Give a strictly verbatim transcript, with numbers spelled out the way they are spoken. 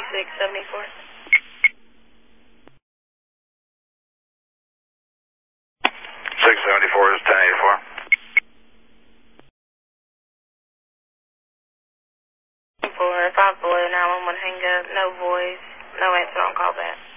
six seventy-four. six seventy-four is ten eighty-four. four, five below, nine one one hang up, no voice, no answer on call back.